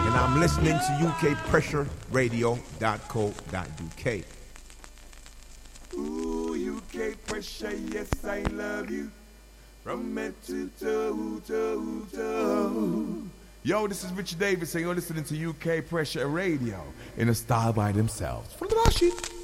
and I'm listening to ukpressuradio.co.uk. Ooh, UK pressure, yes, I love you. From head to toe, toe, toe. Yo, this is Richard Davis, and you're listening to UK Pressure Radio in a style by themselves. From the Rashid.